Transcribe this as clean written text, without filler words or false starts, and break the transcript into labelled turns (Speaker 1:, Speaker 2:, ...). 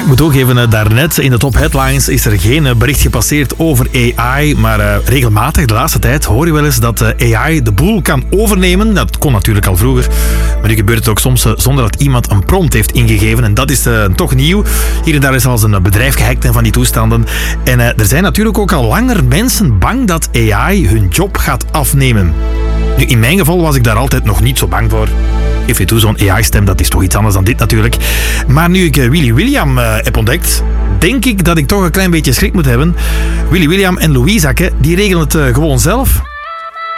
Speaker 1: ik moet toegeven, daarnet in de top headlines is er geen bericht gepasseerd over AI, maar regelmatig de laatste tijd hoor je wel eens dat AI de boel kan overnemen. Dat kon natuurlijk al vroeger, maar nu gebeurt het ook soms zonder dat iemand een prompt heeft ingegeven en dat is toch nieuw. Hier en daar is al eens een bedrijf gehackt en van die toestanden. En er zijn natuurlijk ook al langer mensen bang dat AI hun job gaat afnemen. Nu, in mijn geval was ik daar altijd nog niet zo bang voor. Geef je toe, zo'n AI-stem, dat is toch iets anders dan dit natuurlijk. Maar nu ik Willy William heb ontdekt, denk ik dat ik toch een klein beetje schrik moet hebben. Willy William en Louisakke, die regelen het gewoon zelf.